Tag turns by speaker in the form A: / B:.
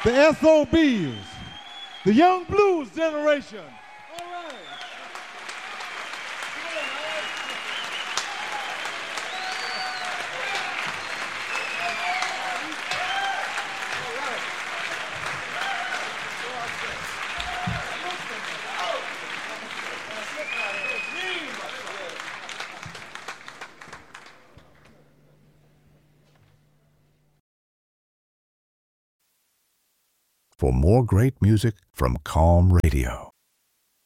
A: the SOBs, the Young Blues generation. All right.
B: For more great music from Calm Radio.